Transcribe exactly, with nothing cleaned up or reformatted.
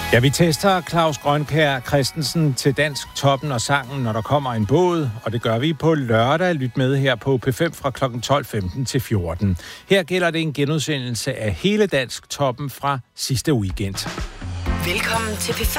Ja, vi tester Claus Grønkjær Christensen til Dansk Toppen og Sangen, når der kommer en båd, og det gør vi på lørdag. Lyt med her på P fem fra klokken tolv femten til fjorten. Her gælder det en genudsendelse af hele Dansk Toppen fra sidste weekend. Velkommen til P fem.